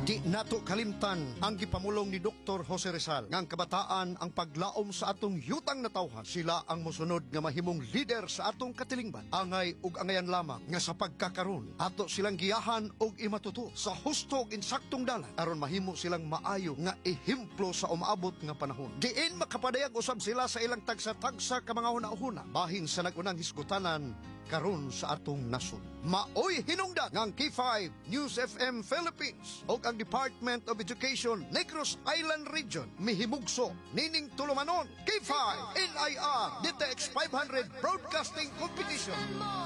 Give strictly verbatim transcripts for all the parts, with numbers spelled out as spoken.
Di nato kalimtan ang gipamulong ni Doktor Jose Rizal ngang kabataan ang paglaom sa atong yutang na tawhan. Sila ang mosunod nga mahimong leader sa atong katilingban. Angay ug angayan lamang nga sa pagkakaron ato silang giyahan og imatuto sa husto ug insaktong dalan aron mahimo silang maayo nga ehemplo sa umaabot nga panahon. Diin makapadayag usab sila sa ilang tagsa-tagsa ka mga hunahuna bahin sa nagunang hisgutanan karon sa atong nasod. Maoy hinungdan ngang K five News F M Philippines o ang Department of Education Negros Island Region mihimugso nining tulumanon K five N I R D T X five hundred Broadcasting Competition.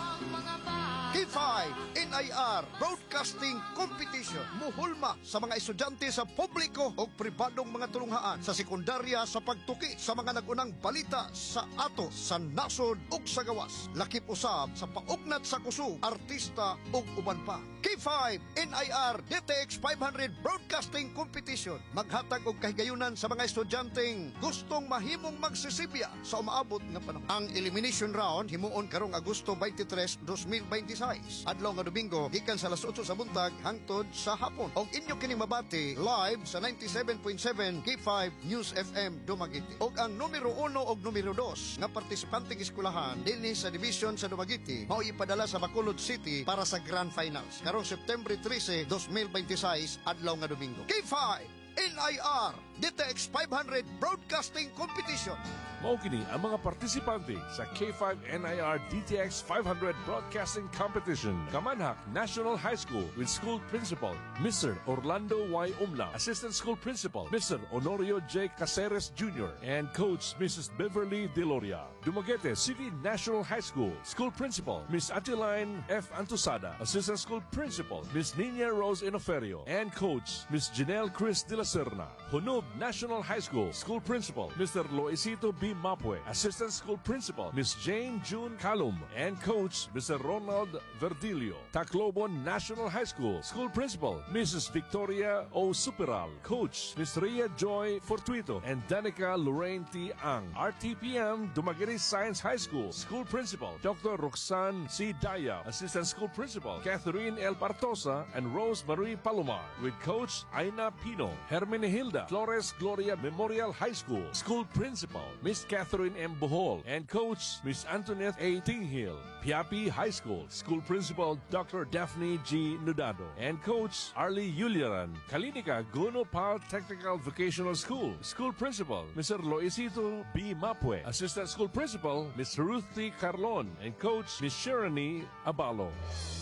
K five N I R Broadcasting Competition muhulma sa mga estudyante sa publiko o pribadong mga tulunghaan sa sekundarya sa pagtuki sa mga nagunang balita sa ato sa nasod ug sa gawas. Lakip usab sa paugnat sa kusog, artista ug uban pa. K five N I R D T X five hundred Broadcasting Competition maghatag og kahigayunan sa mga estudyanteng gustong mahimong magsisibya sa umaabot nga panahon. Ang elimination round himuon karong Agosto twenty-three, twenty twenty-six. Adlaw nga Domingo gikan sa alas otso sa buntag hangtod sa hapon. Og inyo kining mabati live sa ninety-seven point seven K five News F M Dumaguete. Og ang numero uno og numero dos nga partisipanteng eskwelahan dinhi sa division sa Dumaguete mao ipadala sa Bacolod City para sa Grand Finals karong September thirteen, twenty twenty-six adlaw nga Domingo. K five N I R D T X five hundred Broadcasting Competition. Mao kini ang mga partisipante sa K five N I R D T X five hundred Broadcasting Competition. Kamanhak National High School with School Principal Mister Orlando Y. Umla, Assistant School Principal Mister Honorio J. Caceres Junior and Coach Missus Beverly Deloria. Dumaguete City National High School School Principal Miss Atiline F. Antusada, Assistant School Principal Miss Nina Rose Inoferio and Coach Miss Janelle Chris De La Serna. Hunub National High School School Principal Mister Loisito B. Mapue, Assistant School Principal Miss Jane June Calum and Coach Mister Ronald Verdilio. Tacloban National High School School Principal Missus Victoria O. Superal, Coach Miss Ria Joy Fortuito and Danica Lorraine T. Ang. R T P M Dumaguete Science High School School Principal Doctor Roxanne C. Daya, Assistant School Principal Catherine L. Partosa and Rose Marie Palomar with Coach Aina Pino. Hermenegilda Flores Gloria Memorial High School School Principal Miss Catherine M. Bohol and Coach Miss Antoinette A. Tinghill. Piapi High School School Principal Doctor Daphne G. Nudado and Coach Arlie Yuliaran. Kalinika Gono Pal Technical Vocational School School Principal Mister Loisito B. Mapue. Assistant School Principal Miss Ruth T. Carlon and Coach Miss Sharani Abalo.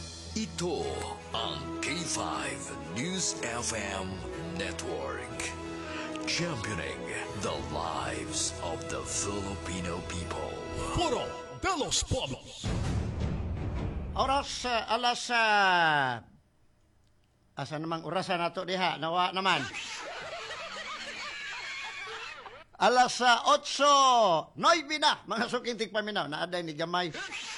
Ito ang K five News F M Network, championing the lives of the Filipino people. Puro de los Pueblos. Oras uh, alas uh, asa namang orasan nato diha nawa naman. Alas uh, otso nueve na mga sukintik paminaw na aday ni gamay.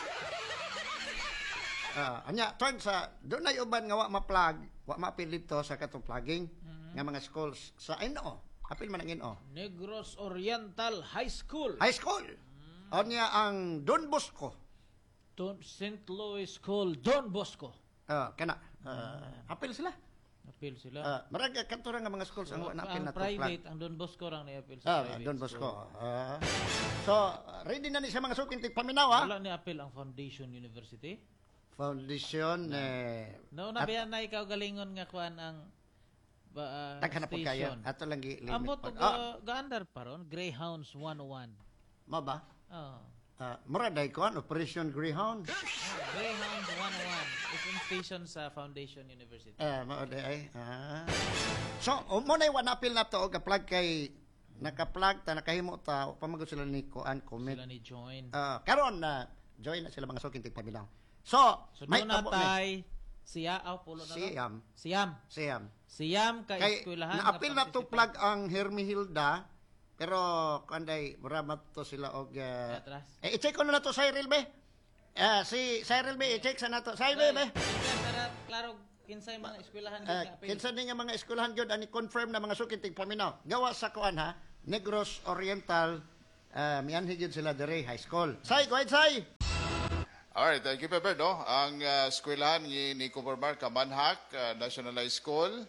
Ah, anya tuwag sa doon ay uban nga wa ma-plug, wa ma-apil dito sa katong plugging mm-hmm. nga mga schools sa Ino. Apil man ang Ino. Negros Oriental High School. High school. Mm-hmm. O niya ang Don Bosco. Don Saint Louis School Don Bosco. Ah, uh, kana. Uh, apil sila. Apil sila. Ah, uh, marag kanto ra nga mga schools so, ang na-apil na to private plug. ang Don Bosco rang ni-apil ah, sa private. Don Bosco. Uh, so, ready na ni sa mga sukintik paminaw ha. Wala ni apil ang Foundation University. Foundation eh no na biya na ikaw galingon nga kuan ang uh, taghanap station kayo ato lang gi limit amo to ah. gaandar paron Greyhounds one oh one mo ba oh uh, mura day kuan Operation Greyhound oh, Greyhounds one oh one is in station sa Foundation University eh uh, mo day ah so mo na one appeal na to og plug kay naka-plug ta nakahimo ta pamagod sila ni kuan comment sila ni join uh, karon na uh, join na sila mga sukintig pabilang. So, so may natay siya aw pulo na Siyam. Siyam. Siyam. Siyam ka kay eskwelahan. Na-appeal na to plug ang Hermihilda pero kanday muramat to sila og uh, atras. Eh i-check ko na to Cyril be. Ah uh, si Cyril be i-check sa nato. Cyril be. Para klaro kinsay mga eskwelahan uh, kinsa ni nga mga eskwelahan gyud ani confirm na mga sukintig paminaw. Gawa sa kuan ha. Negros Oriental uh, mianhi gyud sila dire high school. Say, go ahead say. Alright, thank you, Pepper. No? Ang uh, eskwelahan ni, ni Cooper Mark, Kamanhak, uh, National High School,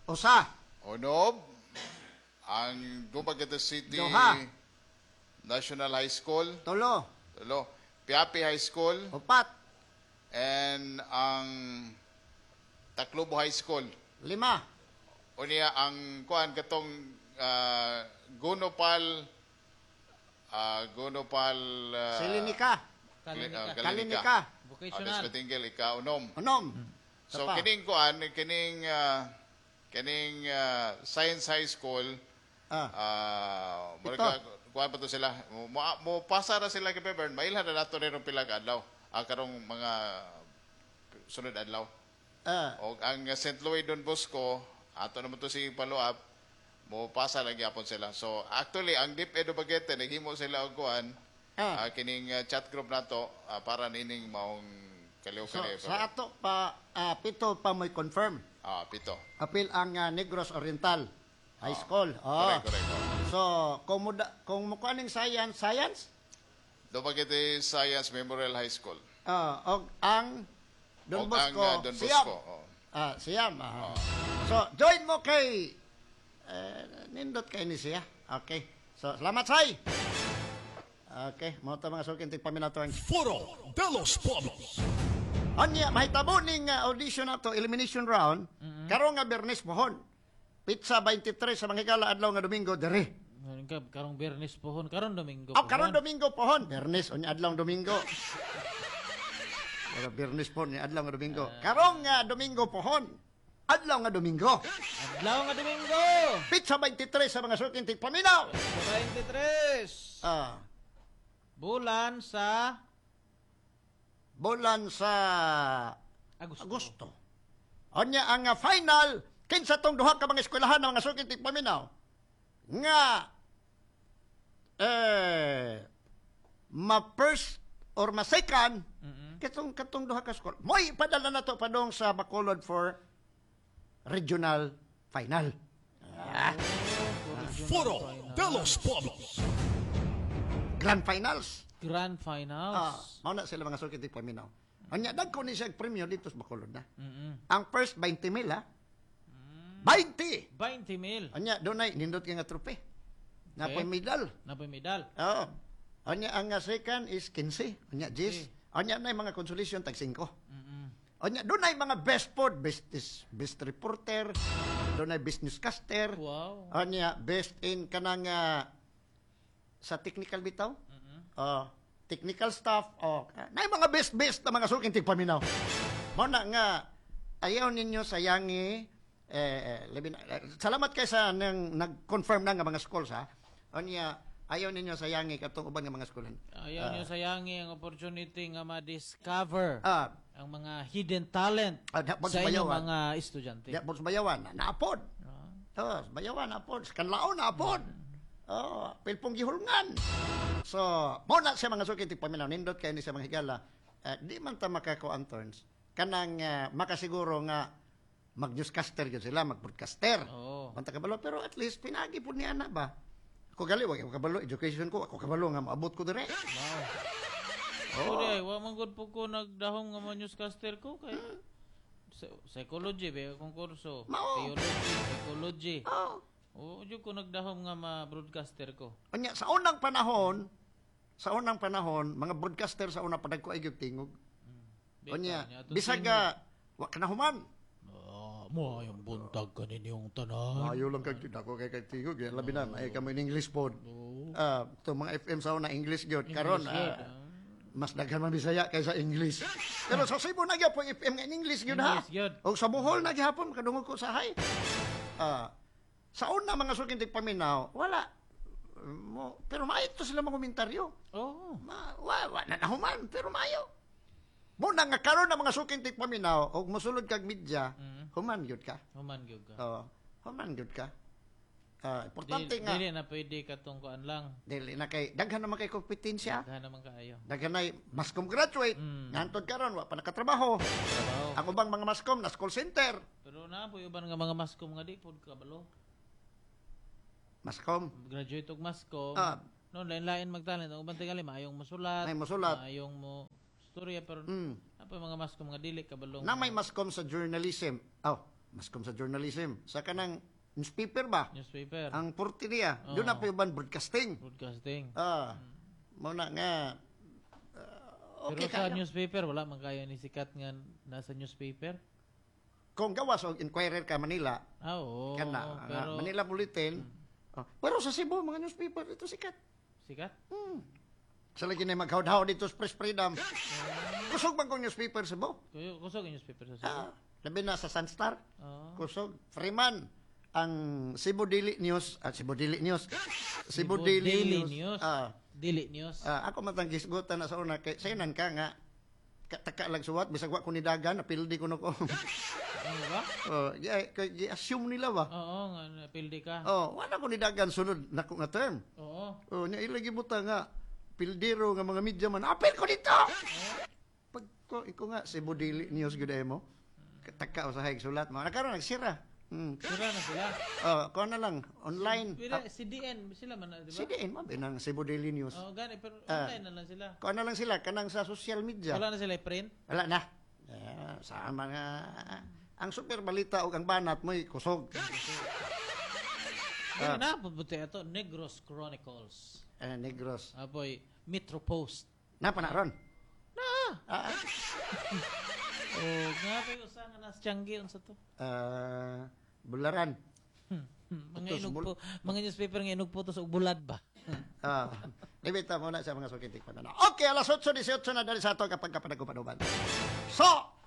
Usa. Onob, ang Dumaguete City Duha. National High School, Tulo. tulo, Piapi High School, Upat. and ang Taclobo High School. Lima. Unya ang kuan katong ah, Gunopal ah, Gunopal ah, Silinika. Kalinika. ah, Kalinika. Vocational. Alas Matingil ika unom. Unom. So Isa pa. kining kuan kining ah, kining ah, Science High School Ah. ah Ito. uh, kuan pa to sila. Mo, mo- mo pasa ra sila kay Bebern. Mailhan na nato rin pilag adlaw. Ang karong mga sunod adlaw. Ah. O ang Saint Louis Don Bosco, ato naman to si follow up, mo pasa lang gyapon sila. So actually ang Deep Edo Bagete naghimo sila og kuan Ah. ah, kining ah, chat group nato ah, para nining maong kaliw So, kaliw. sa ato pa, ah, pito pa mo'y confirm. Ah, pito. Apil ang ah, Negros Oriental High School. Oh. Correct, correct. correct. So, kung, muda, kung mukuha science, science, Dumaguete Science Memorial High School. ah, og ang Don Og Bosco, ang, ah, Don Siam. Bosco, oh. Ah, Siam. ah. So, join mo kay eh, nindot kay ni siya. Okay. So, salamat, Say. Okay, mo ta mga sukin tig paminato ang Foro de los Pueblos. Anya, mahitabo ning uh, audition na to, elimination round, karong nga Bernes pohon. Pizza twenty-three sa manghigala adlaw nga Domingo, dere. Ngayon ka, karong Bernes pohon, karong Domingo Oh, pohon. karong Domingo pohon. Bernes, onya adlaw Domingo. Pero Bernes pohon, ni adlaw nga Domingo. Karong nga Domingo pohon. Adlaw nga Domingo. Adlaw nga Domingo! Pizza twenty-three sa mga sukin tig paminaw. twenty-three! Ah, Bulan sa bulan sa Agosto. Agosto. Onya ang uh, final kinsa tong duha ka mga eskwelahan ng mga sukin tig paminaw nga eh ma first or ma second katong katong duha ka school mo'y padala na to padong sa Bacolod for regional final. Ah, Foro de los Pueblos. grand finals. Grand Ah, Finals. mao na sila mga sukin tig paminaw. Onya dagko ni siya premyo dito sa Bacolod na. Mm-mm. Ang first twenty mil ha. twenty. twenty mil. Anya dunay nindot ka nga trope. Na Okay. okay. medal. Napay medal. Oo. Anya ang uh, second is fifteen. Anya Jis. Anya na mga consolation tag five. Mm-mm. Anya dunay mga best pod, best is best reporter, dunay best newscaster. Wow. Anya best in kanang uh, sa technical bitaw. Oh, technical staff. Oh, nay mga best best na mga suking tigpaminaw. Mao na nga ayaw ninyo sayangi eh, eh, labi na- eh, salamat kay sa nang nag-confirm na nga mga schools ha. Anya ayaw ninyo sayangi katong uban nga mga schoolan. Ayaw niyo sayangi ang opportunity nga ma-discover Ah, ang mga hidden talent Ah, dapat sa inyong bayawan. mga estudyante. di po sa bayawan, naapod. Ah. Oh, sa bayawan naapod, sa kanlao naapod. Oh, pilpong gihulngan. So, mo na siya mga suki tigpaminaw nindot kay ni sa mga higala. Eh, di man ta makako ang turns. Kanang ah, makasiguro nga mag-newscaster gyud sila, mag-broadcaster. Oo. Manta kabalo pero at least pinagi pud ni ana ba. Ako gali wag ako kabalo education ko, ako kabalo nga maabot ko dire. Wow. Oh. Oh. Di, wa man gud po ko nagdahom nga mga newscaster ko kay Psy- psychology ba akong kurso, Mao. theology, psychology. Oh. Oo, di ko nagdahom nga ma-broadcaster ko. Anya sa unang panahon, sa unang panahon, mga broadcaster sa una padag ko ay gyud tingog. Beka, Onya, niya to bisag tingog. ga wa kanahuman. Ah, mo yung buntag kaninyong tanan. Ayo lang kag ako kay kay tingog, yan labi na ay kamo in English pod. Ah, to mga F M sa una English gyud karon. English gyud, ah, mas daghan man Bisaya kaysa English. Pero sa Cebu na gyapon F M nga in English gyud ha. English gyud. O sa Bohol na gihapon kadungog ko sa hay. Ah, sa una mga sukin paminaw, wala. Mo, pero maayo to sila mga komentaryo. Oo. Ma, wa, wa na nahuman, pero maayo. Muna nga karon na mga sukin paminaw og mosulod kag media, Mm. human gyud ka. Human gyud ka. Oo, human gyud ka. Ah, Dili, importante nga dili na pwede katong kuan lang. dili na kay daghan naman kay kompetensya. Daghan naman kaayo. Daghan nay mascom graduate. Mm. Ngantod karon wa pa nakatrabaho. Trabaho. Ako bang mga mascom na call center. Pero na po uban nga mga maskom nga di pod kabalo. Mascom. Graduate og maskom. Ah. No, lain-lain magtalent. Ang uban tingali maayong musulat. May musulat. Maayong mo storya pero Mm. apa mga maskom nga dili kabalo. Na may mascom sa journalism. Oh, Maskom sa journalism. Sa kanang newspaper ba? Newspaper. Ang forte niya, Oo. doon na pa yung broadcasting. Broadcasting. Ah, mo na nga. ah, okay Pero sa kayo. newspaper, wala man kayo ni sikat nga nasa newspaper. Kung gawas og inquirer ka Manila, Ah, oo. kana nga, pero Manila Bulletin. Oh, pero sa Cebu mga newspaper ito sikat. sikat? Sa lagi na maghawd-haw dito sa Press Freedom. Kusog bang kong newspaper sa Cebu? Kuyo, kusog yung newspaper sa Cebu. Ah, labi na sa Sunstar. Oo. Kusog. Freeman. Ang Cebu Daily News, ah, Cebu Daily News. Cebu, Cebu Daily, Daily News. News. Ah, Dili News. ah, ako matang gisgutan na sa una kay sayonan ka nga ka- taka lang suwat bisag wa ko ni dagan napildi ko no ko. Ano ba? oh, yeah, kay gi-assume nila ba? Oo, nga napildi ka. Oh, wala ko ni dagan sunod nako nga term. Oo. Oh, nya ilagi mo ta nga pildero nga mga media man. Apil ko dito. Pag ko iko nga Cebu Daily News gud mo. Taka sa hayag sulat mo. Nakaroon nagsira. Hmm. Sira na sila. Oh, ko na lang online. Pero C D N sila man, di ba? C D N mo binang Cebu Daily News. Oo, gani pero Ah. online na lang sila. Ko na lang sila kanang sa social media. Wala na sila print. Wala na. Eh, sa mga ang super balita ug ang banat mo kusog. Ano na pubuti ato Negros Chronicles. Eh, Negros. Apoy Metro Post. Napa na ron? Na. Ah, Oh, nga pa yung usa nga nas Tianggi unsa to? ah, Bularan. Hmm, mga Utos, inog bul- po, mga newspaper nga inog po to sa bulad ba? Ah, libita mo na sa mga sukitik pa na. Okay, alas eight eighteen na dali sa ato kapag kapanagupanuban. So,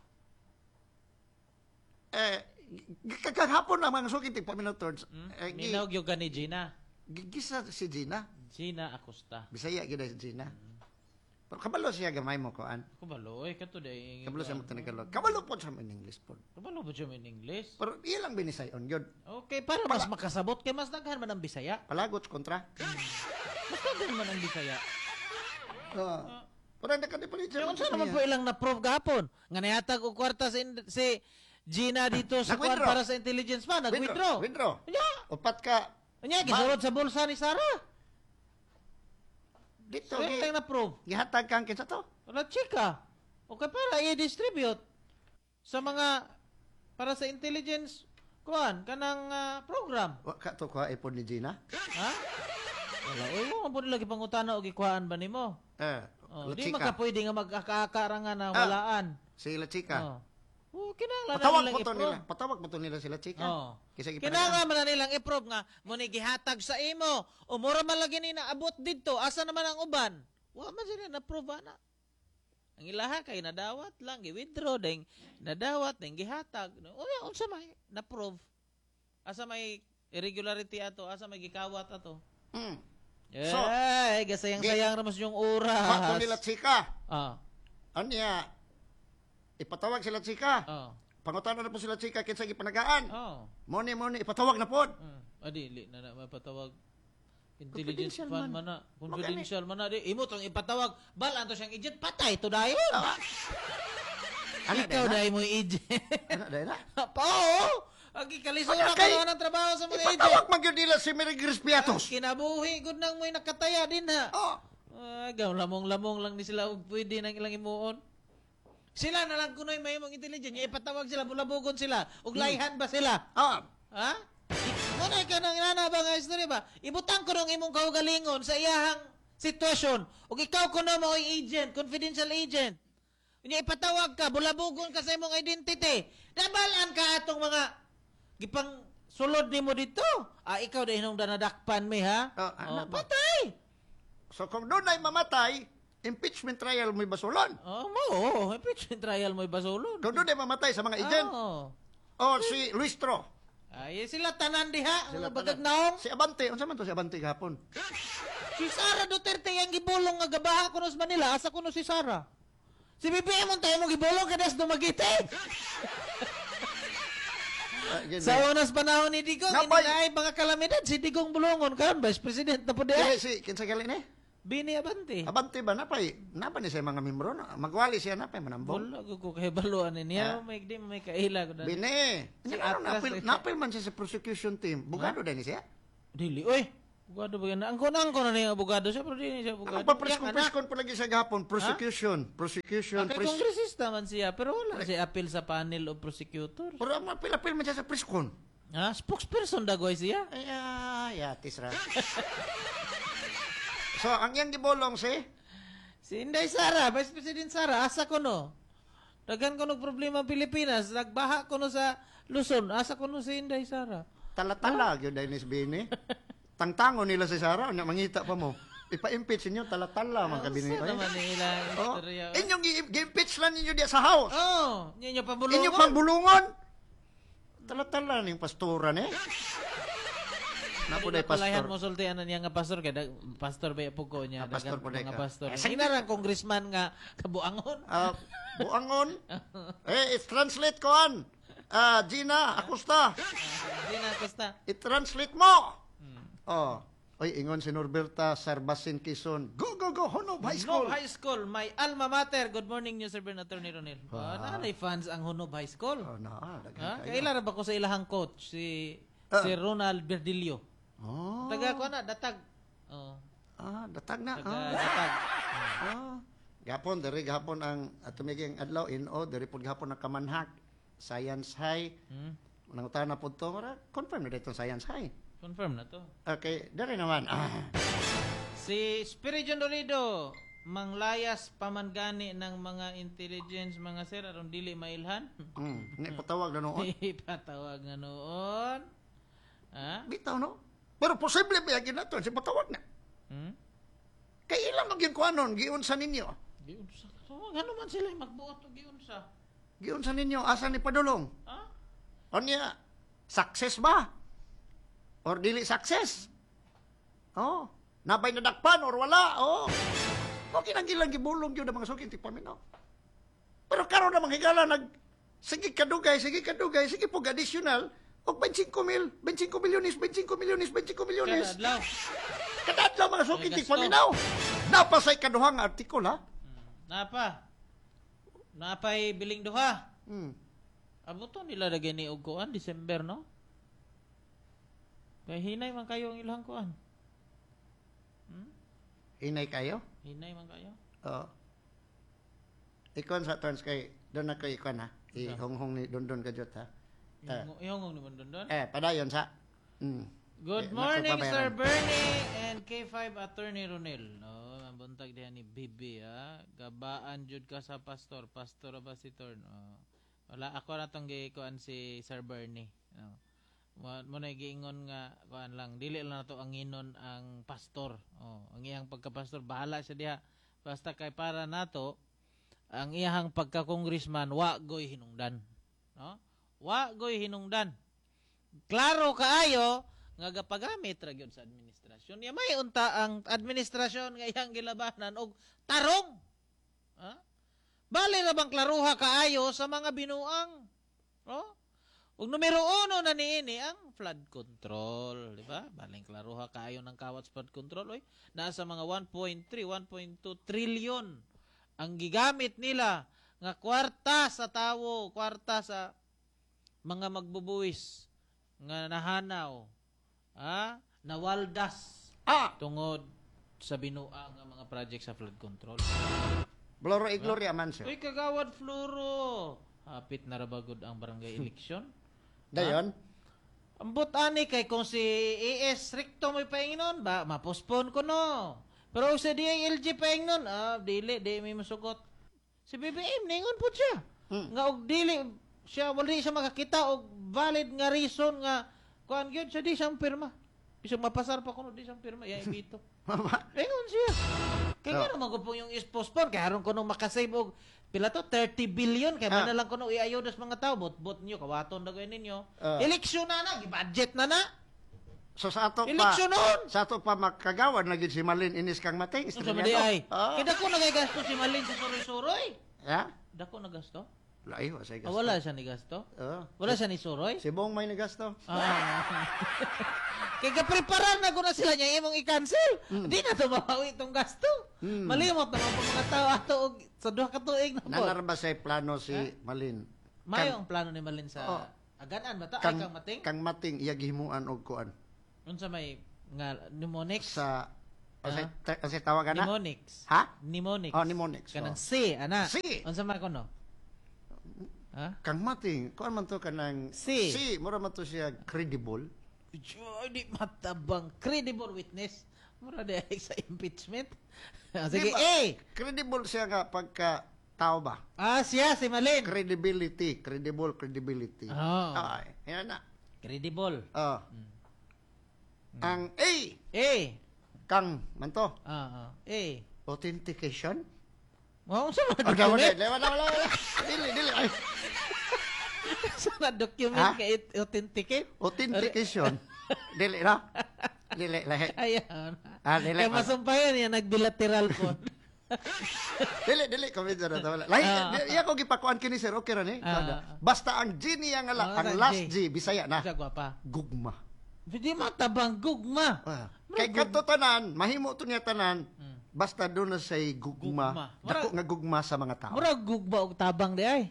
eh, g- kaghapon na mga sukitik pa minutos. Eh, gi- Minaw gyud gani Gina. gigisa si Gina. Gina Acosta. Bisaya gid si Gina. Pero kabalo siya gamay mo koan. Ako balo eh kato day. Kabalo siya mo tinagalog. Kabalo po sa in English po. Kabalo ba siya in English? Pero ilang binisayon yun. Okay, para mas makasabot kay mas daghan man ang Bisaya. Palagot kontra. Mas daghan man ang Bisaya. Uh, pero hindi ka di pa rin Pero unsa naman po ilang na-prove gahapon? Nga nayatag og kwarta si, si Gina dito sa kwan Nag-withdraw. para sa intelligence pa, nag-withdraw. Withdraw. Yeah. Upat ka. Anya gisulod sa bulsa ni Sarah. Dito, So, gi- yung na-prove. gihatag kang kinsa to. Wala chika. Okay para i-distribute sa mga para sa intelligence kuan kanang ah, program. Wa ka to ka ipon ni Gina. Ha? Wala oy mo mo lagi pangutana og ikuan ba nimo? Eh, Oh, La di Chica. maka pwede nga magkakarangan na Ah. walaan. Si La Chica. Oh. Oh, kinahanglan Patawag na mo nilang to i-prove. nila. Patawag mo to nila sila Chica. Oo. Kisa Kinahanglan man na nilang i-prove nga mo ni gihatag sa imo. O mura man lagi ni naabot dito. Asa naman ang uban? Wa man sila na-prove na. Ang ilaha kay nadawat lang gi-withdraw ding nadawat ding gihatag. Unya unsa may na-prove? Asa may irregularity ato? Asa may gikawat ato? Mm. Eh, So, gasayang-sayang ramas yung oras. Wa to nila Chica. Ah. Anya, ipatawag sila Chica. Oh. Pangutana na po sila Chica kinsa gipanagaan. Oh. Moni moni ipatawag na pod. Mm. Adi, li na na mapatawag. Intelligence Confidential fan man. man na. Confidential man na. Di, imo tong ipatawag. Balaan to siyang agent. Patay to dayon. Ano Ikaw dahil na? dahil mo agent. Ano dahil na? Pa, oo. Ang ikalisura Kaya ka kay- naman ng trabaho sa mga agent. Ipatawag man gyud nila si Mary Grace Piatos. Kinabuhi. Good nang mo'y nakataya din ha. Oh. Ah, gaw, lamong-lamong lang ni sila. Ug pwede nang ilang imuon. Sila na lang kunoy may mong intelligence. Ipatawag sila. Bulabugon sila. Ug layhan ba sila? Ah, Ha? Muna ka nang inana ba nga istorya ba? Ibutang ko nung imong kaugalingon sa iyahang sitwasyon. Ug ikaw ko na mo'y agent, confidential agent. Unya ipatawag ka, bulabugon ka sa imong identity. Dabalan ka atong mga gipang sulod nimo dito. Ah, ikaw dahil nung danadakpan mi ha? Oh, ano ba? patay. so kung doon ay mamatay, impeachment trial mo'y basulon. Oh, mo, oh, impeachment trial mo'y basulod. Kung doon ay mamatay sa mga agent. Oh. O si Luis Tro. Ay, sila tanan diha, Sila mga bagag tanan. naong. Si Abante, unsa man to si Abante gahapon? Si Sara Duterte yung gibulong nga gabaha ko sa Manila. Asa ko no si Sara? Si B B M mo tayo mo gibulong kadas dumagiti. Ah, yun Sa na. unas panahon ni Digong, Nga hindi ba- na ay mga kalamidad. Si Digong bulungon karon Vice President na po di Eh, ay. si kinsa gali ni? Bini Abante. Abante ba napay? Napa ni sa mga membro na magwali siya napay manambong. Wala ko ko kay baluan ni niya. May di may kaila ko na. Bine. Si Si ano Atlas napil eh. napil man siya sa prosecution team. Bugado din siya. Dili oy. Abogado ba yan? Angkon-angkon na niya abogado siya, pero di niya siya abogado. Ang papreskon-preskon pa lagi sa gahapon, prosecution, prosecution, Ah, kay pres- kongresista man siya, pero wala siya appeal sa panel of prosecutor. Pero ang mapil-apil man siya sa preskon. Ha? Spokesperson dagoy siya. Ay, ay, yatis ra. So, ang iyang gibolong si? Si Inday Sara, Vice President Sara, asa ko no? Dagan ko no problema ang Pilipinas, nagbaha ko no sa Luzon, asa ko no si Inday Sara. Tala-tala, yun dahil nisbini. Tangtango nila si Sara, na mangita pa mo. Ipa-impeach ninyo, tala-tala, mga kabini. Asa naman nila ang Oh, istorya. inyong gi- gi-impeach lang ninyo diya sa house. Oh, ninyo pabulungan. Inyong pangbulungon. Tala-tala ning pastoran eh. Napo day Palayan pastor. mo sultian na niya nga pastor kay dag- pastor ba po ko niya Ah, pastor dagang po day mga ka. pastor. Ah, Sige na lang congressman nga kabuangon. Ah, buangon. Eh, i-translate ko an. Ah, Gina, Acosta. Hindi na basta. I-translate mo. Oh. Oy, ingon si Norberta Sarbasin Quezon. Go, go, go, Honob High School. Hunob High School, my alma mater. Good morning, News Server Attorney Ronel. Ah, nanay fans ang Hunob High School. Oh, na, ah, dagan Ha? kayo. Kailan ba ko sa ilahang coach si Ah. si Ronald Verdillo. Oh. Taga ko na datag. Oh, Ah, datag na. taga Ah. datag. Ah. Gapon, diri gapon ang atumiging adlaw in o, diri pud gapon ang kamanhak. Science High. Hmm? Nangutan na pud to, mara confirm na dito Science High. Confirm na to. Okay, diri naman. Ah. Si Spiridion Dolido, manglayas pamangani ng mga intelligence mga sir aron dili mailhan. Mm, ni patawag na noon. Ipatawag nga noon. Ha? Bitaw no. Pero posible ba yagin nato si patawag na. Hmm? Kay ilang magyud kuanon giunsa ninyo. Giunsa. So, ano man sila magbuot og giunsa? Giunsa ninyo asa ni padulong? Ha? Onya, success ba? Or dili success? Oh, nabay nadakpan or wala? Oh. Okay nang gilang gibulong gyud ang mga sukin ti paminaw. Pero karon na manghigala nag sige kadugay, sige kadugay, sige pug additional og twenty-five mil, twenty-five milyones, twenty-five milyones, twenty-five milyones. Kada adlaw. Kada adlaw mga sukin ti Gasto. paminaw. Napasay kaduhang artikul ha. Napa? Napay biling duha. Hmm. Abuto nila lagay ni og kuan December no? Kay hinay man kayo ang ilang kuan. Inay kayo? Hinay man kayo. Oo. Ikon sa turns kay doon na kay ikon ha. Ihonghong ni Dondon kajot ha. Eh, Yung yung naman doon doon. eh padayon sa. Mm. Good Eh, morning, Sir nagpapabayaran. Bernie and K five Attorney Ronel. No, mabuntag diha ni Bibi ha. Gabaan jud ka sa pastor, pastor ba si Torn? Oh. Wala ako na tong gikuan si Sir Bernie. No. Mo mo na giingon nga kuan lang dili lang nato ang inon ang pastor. Oh, ang iyang pagka-pastor bahala siya diha. Basta kay para nato ang iyang pagka-congressman wa goy hinungdan. No? Wa goy hinungdan. Klaro kaayo nga gapagamit ra gyud sa administrasyon. Ya may unta ang administrasyon nga iyang gilabanan og tarong. Ha? Bali ra bang klaruha kaayo sa mga binuang? Oh? Ug numero uno na niini ang flood control, di ba? Baling klaruha kaayo ng kawat flood control, oy. Nasa mga one point three, one point two trillion ang gigamit nila nga kwarta sa tawo, kwarta sa mga magbubuwis nga nahanaw, ah, nawaldas Ah, tungod sa binuang nga mga project sa flood control. Bloro Igloria man sir. Uy, kagawad Floro. Hapit na rabagod ang barangay election. Dayon. Ambot ani kay kung si A S Ricto may paingnon ba, mapospon ko no. Pero kung si D I L G paingnon, ah, dili, di may masugot. Si B B M, ningon po siya. Hmm. Nga og dili, siya, wala siya makakita og valid nga reason nga, kuan gyud siya di siyang pirma. Bisag mapasar pa kuno di siyang pirma, iya ibito. Ingon siya. Kaya Oh. nga naman ko po yung is-postpone, kaya haron ko nung makasave og pila to, thirty billion, kaya Ah. man na lang ko nung iayo das mga tao, bot-bot nyo, kawaton na gawin ninyo. Ah. Eleksyon na na, budget na na. So sa ato pa, Eleksyon nun! sa ato pa makagawan lagi si Malin inis kang mating. Ano sa madi ay? Ah. Kaya dako nagagasto si Malin sa suroy-suroy. Ya? Dako nagasto? Lai wa say Ah, gasto. wala siya ni gasto? Oh. Wala siya ni suroy? Si Bong may nagasto. Ah. Kaya kapreparan na ko na sila niya imong i-cancel. Hmm. Di na to mabawi itong gasto. Malimot naman po mga tao ato og sa duha ka tuig na po. Nanarba say plano si Malin. Mayo ang plano ni Malin sa Oh. Aganan ba ta? Ay Kang, kang mating? kang mating iya gihimuan og kuan. Unsa may nga mnemonics. sa Ah? kasi ta- kasi tawagan na Mnemonics. ha Mnemonics. oh mnemonics Kanang oh. C, ana. C. Unsa man kuno? Ha? Kang mating kuan man to kanang C. si mura man to siya credible. Joy, di matabang credible witness. Mura di ay sa impeachment. Ah, sige, Di ba? A. Credible siya nga pagka tao ba? Ah, siya si Malin. Credibility, credible credibility. Oh. Ay, yan na. Credible. Oh. Hmm. Ang A A. kang man to Ah, ah. A. authentication. Oh, sa mga Oh, daw document? na, wala wala wala. Dili dili ay. Sa mga document Ha? ka it- authenticate? Authentication. Dili na. Dili lahi. Ayan. Ah, dili. Kaya masumpayan yan, nagbilateral po. Dili dili kami dira ta wala. Lahi, Ah. di- iya ko gipakuan kini sir okay ra ni. Ah. Basta ang G niya nga la, Oh, ang sa last G. G Bisaya na. Siya gwapa. Gugma. Hindi matabang gugma. Ah. Kay kadto tanan, mahimo to niya tanan. Hmm. Basta doon na say Gugma. gugma. Dako nga gugma sa mga tao. Mura gugma og tabang di ay.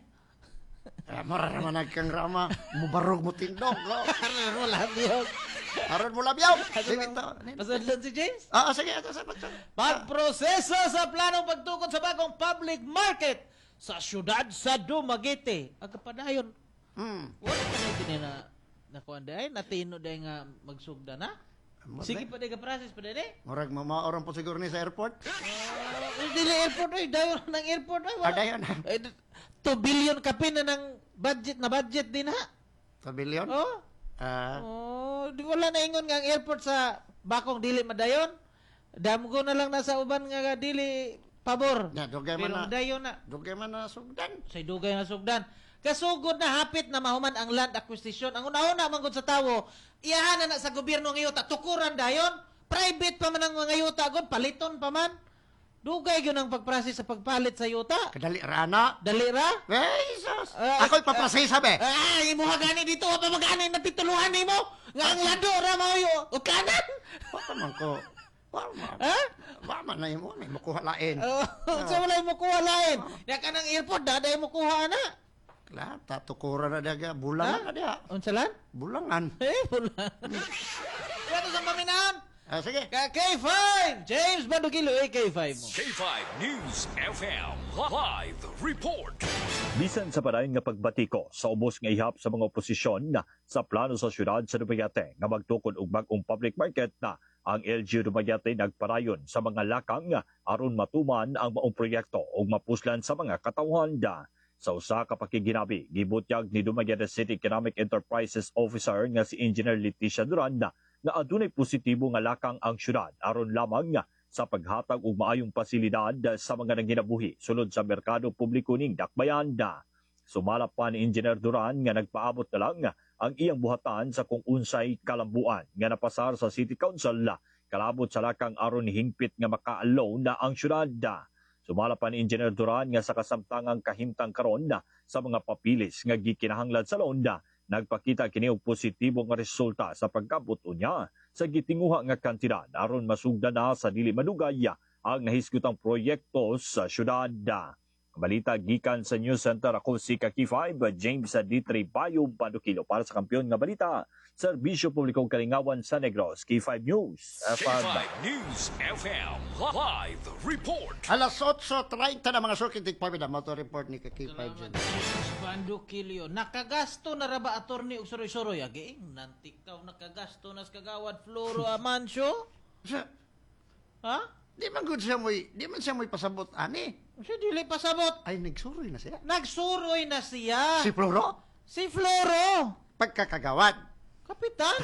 Ah, mara naman nagkang rama, mubarog mo tindog, lo. Ano lang yun. Aron mo labyaw. Sige to. Masadlan si James? Ah, ah, sige, ito sa pagsa. Pagproseso sa planong pagtukod sa bagong public market sa syudad sa Dumaguete. Ang kapadayon, Hmm. wala pa na ito na nakuha dahi, natino dahi nga magsugda na. Sige pa dahi ka process pa dahi. Murag mamaoran po siguro ni sa airport. Uh, dili airport ay, dayon ng airport ay. Ah, dayon. Eh, two billion kapin na ng budget na budget din ha. Sa bilyon? Oh. Ah, Oh, di wala na ingon nga ang airport sa Bakong dili madayon. Damgo na lang nasa uban nga dili pabor. ya, dugay man Pero na. madayon na. Dugay man na sugdan. Sa dugay na sugdan. Kasugod na hapit na mahuman ang land acquisition. Ang una-una manggod sa tawo, iyahan na sa gobyerno ng yuta. Tukuran dayon. Private pa man ang mga yuta. God, paliton pa man. Dugay yun ang pagprocess sa pagpalit sa yuta. Kadali rana. Dali ra. Eh, sus. Ah, Ako'y papasay sabi. Ay, imo gani dito pa magani na tituluhan nimo. Nga ang lado ra mao yo. O kanan. Wala man ko. Wala man. Ha? Wala man na imo. May makuha lain. Oh, sa wala mo kuha lain. Ya kanang airport daday mo kuha na. Kla, tatukura na daga. Bulangan na diha. Unsalan? Bulangan. Eh, wala. Yato sa paminahan. Ah, sige. Ka K five, James Bandukilo, A K five mo. K five News F M Live Report. Bisan sa parayon nga pagbatiko sa ubos nga ihap sa mga oposisyon na sa plano sa syudad sa Dumaguete nga magtukod og bag-ong public market na ang L G U Dumaguete nagparayon sa mga lakang nga aron matuman ang maong proyekto ug mapuslan sa mga katawhan da. Sa usa ka pakiginabi, gibutyag ni Dumaguete City Economic Enterprises Officer nga si Engineer Leticia Duran na nga adunay positibo nga lakang ang syudad aron lamang nga sa paghatag og maayong pasilidad sa mga nanginabuhi sulod sa merkado publiko ning Dakbayan da. Sumalap pa ni Engineer Duran nga nagpaabot na lang ang iyang buhatan sa kung unsay kalambuan nga napasar sa City Council na kalabot sa lakang aron hingpit nga maka-allow na ang syudad da. Sumala pa ni Engineer Duran nga sa kasamtangang kahimtang karon na sa mga papilis nga gikinahanglan sa Londa, nagpakita kini og positibo nga resulta sa pagkabuto niya sa gitinguha nga kantidad aron masugdan na sa dili madugay ang nahiskutang proyekto sa syudad. Balita gikan sa News Center, ako si Kaki five, James D. Bayo Bandukilo para sa Kampiyon nga Balita, Serbisyo Publikong Kalingawan sa Negros, K five News. K five News F M Live Report. Alas otso treinta na mga sukitig pamina. Motor report ni K five dyan. Bandukilyo. Nakagasto na ra ba attorney og suroy-suroy? Agi, nantikaw nakagasto na sa kagawad Floro Amancio? Siya, Ha? di man good siya mo'y, di man siya mo'y pasabot, ani. Siya dili pasabot. Ay, nagsuroy na siya. Nagsuroy na siya. Si Floro, Si Floro. pagkakagawad. Kapitan.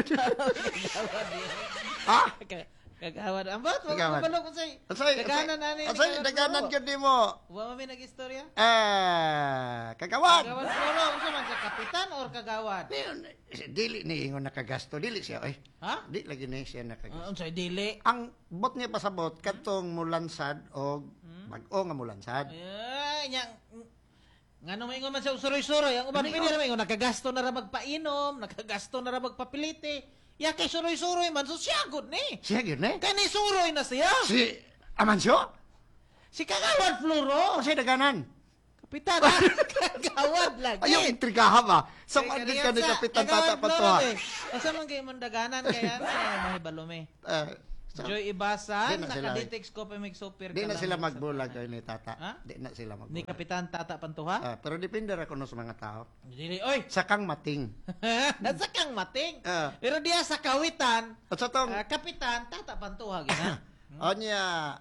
Ha? Kagawad. Ambot, wag Kagawad. mo balo ko say. Asay, Kaganan ani. asay, daganan ka di mo. Wa mo nag-istorya? Eh, kagawad. Kagawad Floro, unsa man ka kapitan or kagawad? Yun, Dili ni ingon nakagasto, dili siya, oy. Ha? Di lagi na siya nakagasto. Uh, unsay dili? Ang bot niya pasabot, katong mulansad o mag-o nga mulansad. Ay, nya ngano mo ingon man sa usuroy-suroy, ang uban Ano pili yun? naman ingon nakagasto na ra magpainom, nakagasto na ra magpapiliti. Ya kay suroy-suroy man so siya good ni. Siya yun eh. Kani suroy na siya. Si Amancio? Si Kagawad Floro. O siya daganan? Kapitan, kagawad lagi. Ayaw intrigahan ba? Sa Kaya magig kaniya ka ni sa- Kapitan kagawad Tata Floro, Pantuha. eh. Asa man kayo mong daganan, kaya na, eh, mahibalome. Eh, sa- Joy Di Ibasan, na sila, naka-Ditex Coffee Mix Super. Di na Kalamig sila sa magbulag panay. ni Tata. Ha? Di na sila Ni magbulag. Kapitan Tata Pantuha? Ah, pero depende ra kuno sa mga tao. Dili, oy! Sa kang mating. Sa kang mating. Ah. Pero diya sa kawitan, At sa tong ah, Kapitan Tata Pantuha, gina. Onya,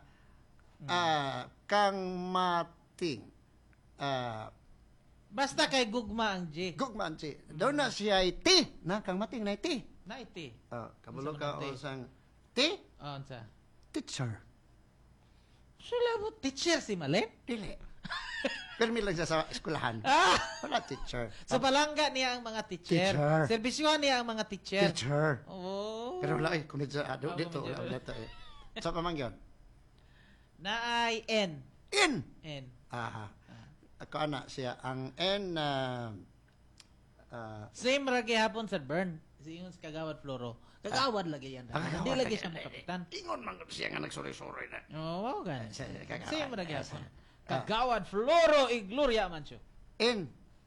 ah, kang mating. Ah, Basta kay gugma ang G. gugman si. Daw na siya ay ti. Na, kang mating na ti. Na iti. Ah, kabulo Unsa ka man ang ti? o sang ti. Oh, unsa? Teacher. Sila mo teacher si Malen? Dili. Permi lang siya sa eskwelahan. Ah! Wala teacher. Sa palangga niya ang mga teacher. Teacher. Servisyohan niya ang mga teacher. Teacher. Oh. Pero wala eh, kung dito, ah, Ah, dito, kung wala dito. dito eh. Sa pamangyan. Na ay N. In. N. Aha. Ako ana siya ang N na ah, Same ra hapon sa Bern. Si ingon sa Kagawad Floro. Kagawad lagi yan. Ah, Hindi kagawad lagi lagi. siya mo kapitan. ingon man siya nga nagsuroy-suroy na. Oo, wow, gan. Siya, kagawad. Same ra hapon. Ah. Kagawad Floro igloria man siya. In.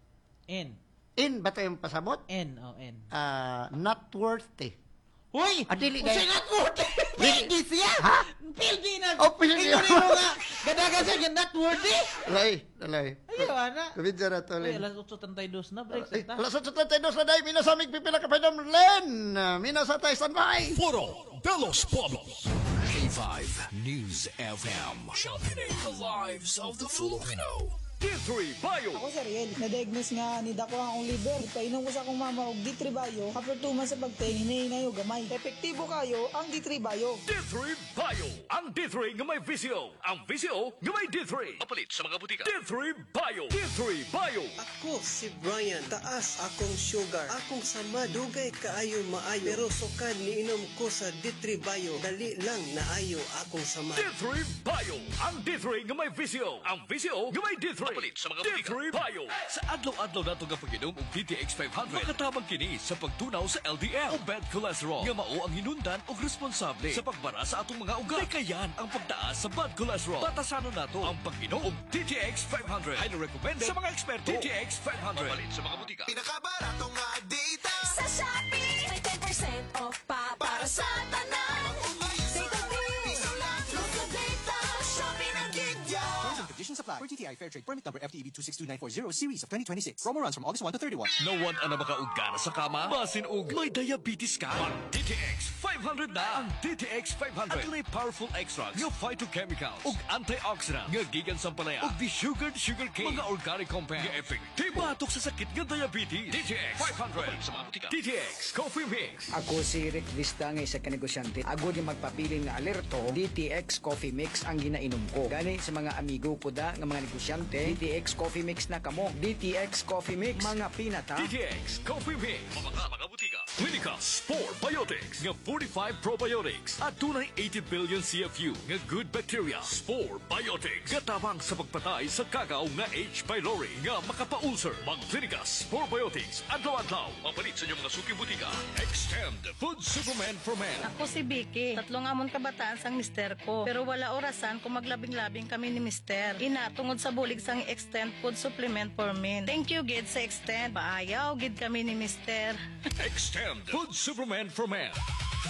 N. In ba tayo yung pasabot? N. O, N. Ah, not worthy. Uy! Ah, dili Uy, na- siya not worthy! Pildi siya! Ha? Pildi na! Oh, pildi Ingon na. nimo nga! Gadagan siya yung not worthy! Lay, dalay. Ayaw, ana. Kabidya na to, Uy, Len. alas otso trenta y dos na, break Ay, sa ta. alas otso trenta y dos na dahil minasamig pipila ka pa Len. Minasa tayo standby. Foro de los Pueblos. K five News F M. Championing the lives of the Filipino. D three Bio. Ako si Riel, na-diagnose nga ni dako ang liver. Painom ko sa akong mama og D three Bio. After two months sa pagtingin, hinahinay og gamay. Epektibo kayo ang D three Bio. D three Bio. Ang D three nga may visio. Ang visio nga may D three. Papalit sa mga butika. D three Bio. D three Bio. Ako si Brian, taas akong sugar. Akong sama, dugay kaayo maayo. Pero sukad niinom ko sa D three Bio. Dali lang naayo akong sama. D three Bio. Ang D three nga may visio. Ang visio nga may D three. Papalit sa mga D butika. three Bio. Sa adlaw-adlaw nato nga pag-inom og D T X five hundred, makatabang kini sa pagtunaw sa L D L o bad cholesterol nga mao ang hinundan og responsable sa pagbara sa atong mga ugat. Kayan ang pagtaas sa bad cholesterol. Batasanon nato ang pag-inom og D T X five hundred. Highly recommended sa mga eksperto. D T X five hundred. Papalit sa mga butika. Pinakabarato nga data sa Shopee. May ten percent off pa para sa tanan. Data piso lang, load of data. Shopee na gig Terms and conditions apply. For T T I Fair Trade Permit number F T E B two six two nine four zero series of twenty twenty-six. Promo runs from August first to thirty-one. Nawan ana makaugana sa kama? Basin og may diabetes ka? Mag D T X five hundred na! Ang D T X five hundred at may powerful extracts nga phytochemicals ug antioxidants nga gikan sa palaya ug desugared sugar cane mga organic compounds nga epektibo batok sa sakit nga diabetes. D T X five hundred sa mga butika. D T X Coffee Mix. Ako si Rick Vista nga isa ka negosyante. Agod yung magpapili nga alerto, D T X Coffee Mix ang ginainom ko. Gani sa mga amigo ko da nga mga negosyante, D T X Coffee Mix na kamo. D T X Coffee Mix, mga pinata. D T X Coffee Mix. Mga mga butika. Clinica Spore Biotics nga forty-five probiotics at tunay eighty billion C F U nga good bacteria. Spore Biotics katabang sa pagpatay sa kagaw nga H. pylori nga makapa-ulcer. Mag Clinica Spore Biotics adlaw-adlaw mapalit sa inyong mga suking butika. Extend Food Superman for Men. Ako si Vicky. Tatlong amon kabataan sang mister ko. Pero wala orasan kung maglabing-labing kami ni mister. Ina, tungod sa bulig sang Extend Food Supplement for Men. Thank you, gid sa Extend. Paayaw, gid kami ni mister. Extend Food Superman for Men.